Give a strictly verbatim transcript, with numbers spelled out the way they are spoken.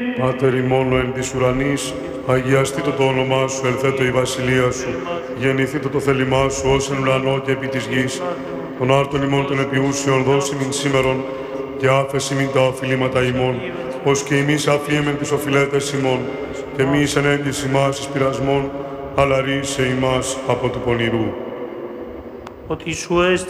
Πάτερ ημών εν της ουρανής, αγιαστήτω το όνομά σου, ελθέτω η βασιλεία σου, γεννηθήτω το θέλημά σου, ως εν ουρανό και επί της γης. Τον άρτον ημών των επιούσιων δώσει μην σήμερον, και άφεση μην τα οφειλήματα ημών, ως και εμείς αφιέμεν τις οφειλέτες ημών, και εμείς εν έντις ημάς εις πειρασμών, αλλά ρίσε ημάς από του πονηρού. Ότι σου έστι